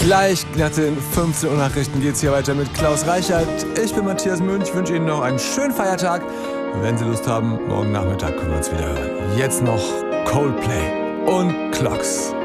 Gleich nach den 15 Uhr Nachrichten geht's hier weiter mit Klaus Reichert. Ich bin Matthias Münch, ich wünsche Ihnen noch einen schönen Feiertag. Wenn Sie Lust haben, morgen Nachmittag können wir uns wieder hören. Jetzt noch Coldplay und Clocks.